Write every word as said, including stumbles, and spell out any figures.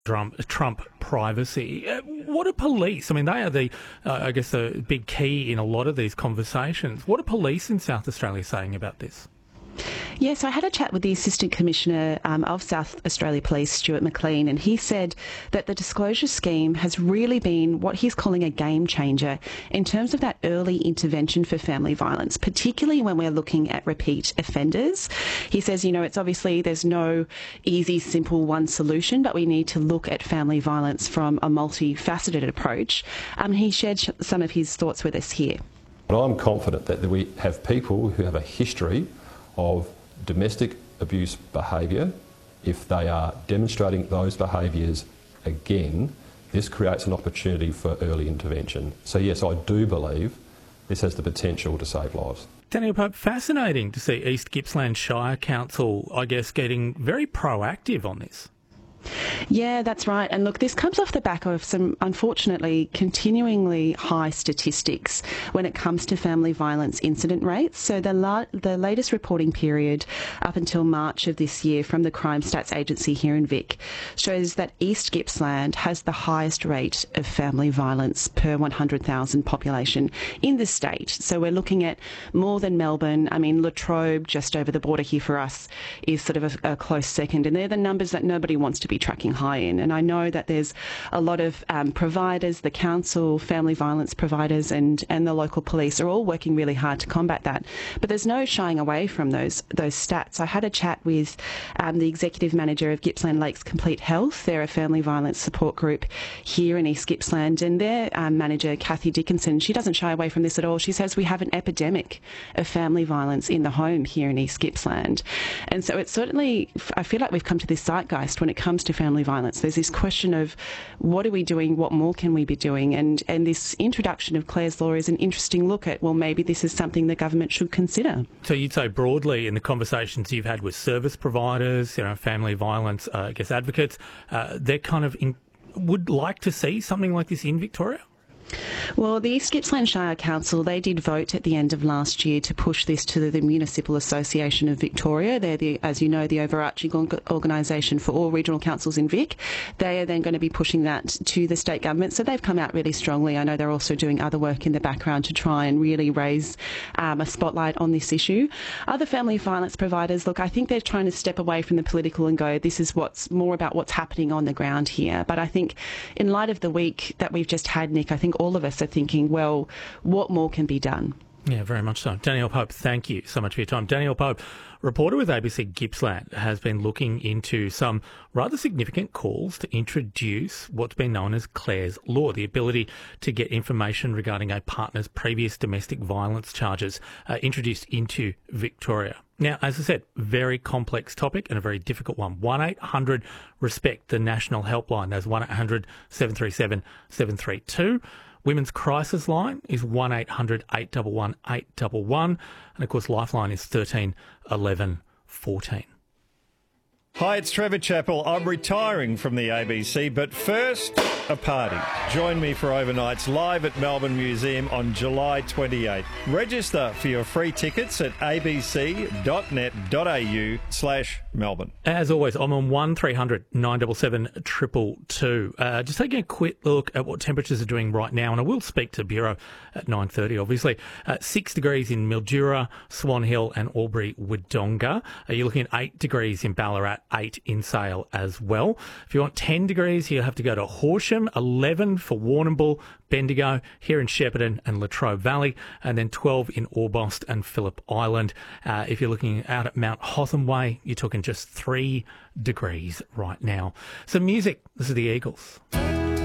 Trump, Trump privacy. Uh, what are police? I mean, they are the, uh, I guess, the big key in a lot of these conversations. What are police in South Australia saying about this? Yeah, so I had a chat with the Assistant Commissioner um, of South Australia Police, Stuart McLean, and he said that the disclosure scheme has really been what he's calling a game changer in terms of that early intervention for family violence, particularly when we're looking at repeat offenders. He says, you know, it's obviously there's no easy, simple one solution, but we need to look at family violence from a multifaceted approach. Um, he shared sh- some of his thoughts with us here. I'm confident that we have people who have a history of domestic abuse behaviour. If they are demonstrating those behaviours again, this creates an opportunity for early intervention. So yes, I do believe this has the potential to save lives. Daniel Pope, fascinating to see East Gippsland Shire Council, I guess, getting very proactive on this. Yeah, that's right. And look, this comes off the back of some, unfortunately, continuingly high statistics when it comes to family violence incident rates. So the, la- the latest reporting period up until March of this year from the Crime Stats Agency here in Vic shows that East Gippsland has the highest rate of family violence per one hundred thousand population in the state. So we're looking at more than Melbourne. I mean, Latrobe, just over the border here for us, is sort of a, a close second. And they're the numbers that nobody wants to be tracking high in. And I know that there's a lot of um, providers, the council, family violence providers and, and the local police are all working really hard to combat that. But there's no shying away from those those stats. I had a chat with um, the executive manager of Gippsland Lakes Complete Health. They're a family violence support group here in East Gippsland, and their um, manager, Kathy Dickinson, she doesn't shy away from this at all. She says we have an epidemic of family violence in the home here in East Gippsland. And so it's certainly, I feel like we've come to this zeitgeist when it comes to family violence. There's this question of what are we doing, what more can we be doing? And and this introduction of Clare's Law is an interesting look at, well, maybe this is something the government should consider. So you'd say broadly in the conversations you've had with service providers, you know, family violence, uh, I guess advocates, uh, they're kind of in, would like to see something like this in Victoria? Well, the East Gippsland Shire Council, they did vote at the end of last year to push this to the Municipal Association of Victoria. They're, the, as you know, the overarching organisation for all regional councils in Vic. They are then going to be pushing that to the state government. So they've come out really strongly. I know they're also doing other work in the background to try and really raise um, a spotlight on this issue. Other family violence providers, look, I think they're trying to step away from the political and go, this is what's more about what's happening on the ground here. But I think in light of the week that we've just had, Nick, I think all of us are thinking, well, what more can be done? Yeah, very much so. Danielle Pope, thank you so much for your time. Danielle Pope, reporter with A B C Gippsland, has been looking into some rather significant calls to introduce what's been known as Clare's Law, the ability to get information regarding a partner's previous domestic violence charges uh, introduced into Victoria. Now, as I said, very complex topic and a very difficult one. one eight hundred RESPECT, the national helpline. That's one eight hundred seven three seven seven three two. Women's Crisis Line is one eight hundred eight one one eight one one. And, of course, Lifeline is thirteen eleven fourteen. Hi, it's Trevor Chappell. I'm retiring from the A B C, but first, a party. Join me for overnights live at Melbourne Museum on July twenty-eighth. Register for your free tickets at abc.net.au slash Melbourne. As always, I'm on one three hundred nine seven seven two two two. Uh, just taking a quick look at what temperatures are doing right now, and I will speak to Bureau at nine thirty, obviously. Uh, six degrees in Mildura, Swan Hill and Albury-Wodonga. Uh, you're looking at eight degrees in Ballarat, eight in Sale as well. If you want ten degrees, you'll have to go to Horsham, eleven for Warrnambool, Bendigo, here in Shepparton and Latrobe Valley, and then twelve in Orbost and Phillip Island. Uh, if you're looking out at Mount Hotham Way, you're talking just three degrees right now. So music, this is the Eagles.